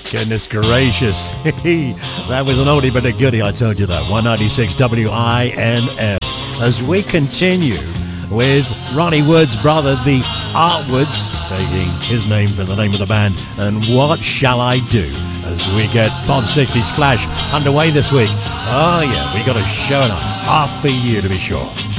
Goodness gracious. That was an oldie but a goodie, I told you that. 196 WINF. As we continue with Ronnie Wood's brother, the Art Woods, taking his name for the name of the band, and What Shall I Do? As we get Bob 60 Splash underway this week. Oh yeah, we got a show and a half for you to be sure.